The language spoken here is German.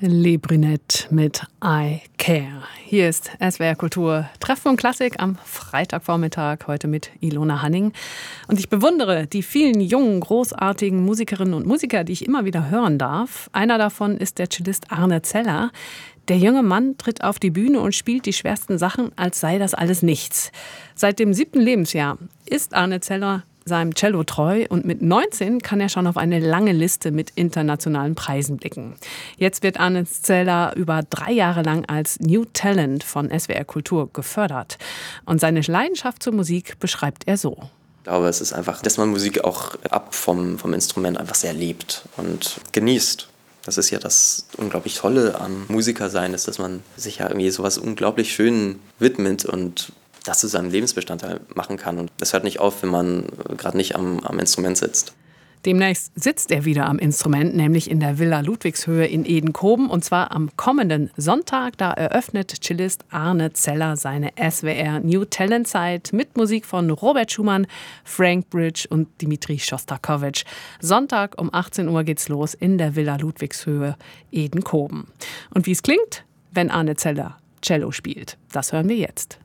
Le Brunette mit I Care. Hier ist SWR Kultur Treffpunkt Klassik am Freitagvormittag, heute mit Ilona Hanning. Und ich bewundere die vielen jungen, großartigen Musikerinnen und Musiker, die ich immer wieder hören darf. Einer davon ist der Cellist Arne Zeller. Der junge Mann tritt auf die Bühne und spielt die schwersten Sachen, als sei das alles nichts. Seit dem 7. Lebensjahr ist Arne Zeller seinem Cello treu und mit 19 kann er schon auf eine lange Liste mit internationalen Preisen blicken. Jetzt wird Arne Zeller über 3 Jahre lang als New Talent von SWR Kultur gefördert. Und seine Leidenschaft zur Musik beschreibt er so. Ich glaube, es ist einfach, dass man Musik auch ab vom Instrument einfach sehr lebt und genießt. Das ist ja das unglaublich Tolle am Musikersein, ist, dass man sich ja irgendwie sowas unglaublich schön widmet und das zu seinem Lebensbestandteil machen kann. Und das hört nicht auf, wenn man gerade nicht am Instrument sitzt. Demnächst sitzt er wieder am Instrument, nämlich in der Villa Ludwigshöhe in Edenkoben. Und zwar am kommenden Sonntag. Da eröffnet Cellist Arne Zeller seine SWR New Talent Zeit mit Musik von Robert Schumann, Frank Bridge und Dmitri Schostakowitsch. Sonntag um 18 Uhr geht's los in der Villa Ludwigshöhe Edenkoben. Und wie es klingt, wenn Arne Zeller Cello spielt, das hören wir jetzt.